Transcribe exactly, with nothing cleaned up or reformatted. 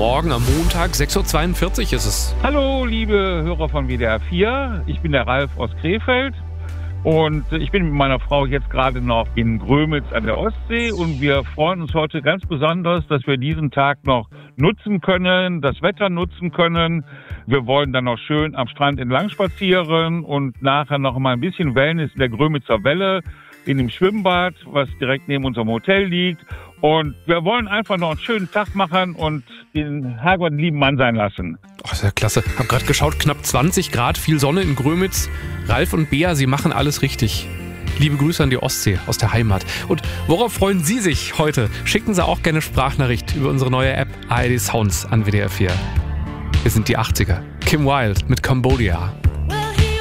Morgen am Montag, sechs Uhr zweiundvierzig ist es. Hallo, liebe Hörer von W D R vier. Ich bin der Ralf aus Krefeld und ich bin mit meiner Frau jetzt gerade noch in Grömitz an der Ostsee und wir freuen uns heute ganz besonders, dass wir diesen Tag noch nutzen können, das Wetter nutzen können. Wir wollen dann noch schön am Strand entlang spazieren und nachher noch mal ein bisschen Wellness in der Grömitzer Welle in dem Schwimmbad, was direkt neben unserem Hotel liegt. Und wir wollen einfach noch einen schönen Tag machen und den Herrgott einen lieben Mann sein lassen. Oh, ist ja klasse. Hab gerade geschaut, knapp zwanzig Grad, viel Sonne in Grömitz. Ralf und Bea, Sie machen alles richtig. Liebe Grüße an die Ostsee aus der Heimat. Und worauf freuen Sie sich heute? Schicken Sie auch gerne Sprachnachricht über unsere neue App A R D Sounds an W D R vier. Wir sind die achtziger. Kim Wilde mit Cambodia.